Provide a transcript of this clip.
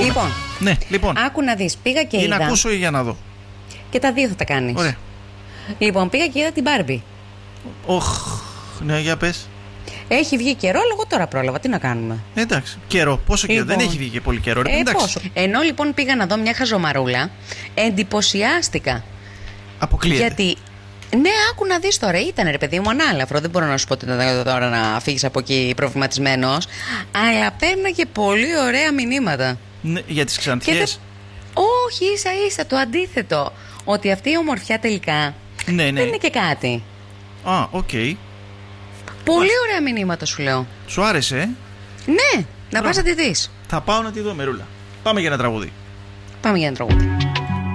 Λοιπόν, άκου να δεις. Πήγα και είδα. Ή να ακούσω ή για να δω. Και τα δύο θα τα κάνεις. Ωραία. Λοιπόν, πήγα και είδα την Barbie. Ναι, για πες. Έχει βγει καιρό, αλλά εγώ τώρα πρόλαβα. Τι να κάνουμε. Εντάξει. Καιρό. Πόσο καιρό. Δεν έχει βγει και πολύ καιρό. Πόσο. Ενώ λοιπόν πήγα να δω μια χαζομαρούλα, εντυπωσιάστηκα. Γιατί. Ναι, άκου να δεις τώρα. Ήταν ρε παιδί μου ανάλαφρο. Δεν μπορώ να σου πω ότι ήταν τώρα να φύγεις από εκεί προβληματισμένος. Αλλά παίρναγε πολύ ωραία μηνύματα. Ναι, για τις ξανθιές. Όχι, ίσα-ίσα το αντίθετο. Ότι αυτή η ομορφιά τελικά δεν είναι και κάτι. Οκ. Πολύ ωραία μηνύματα σου λέω. Σου άρεσε, Ναι, να πας να τη δεις. Θα πάω να τη δω, Μερούλα. Πάμε για ένα τραγούδι. Πάμε για ένα τραγούδι.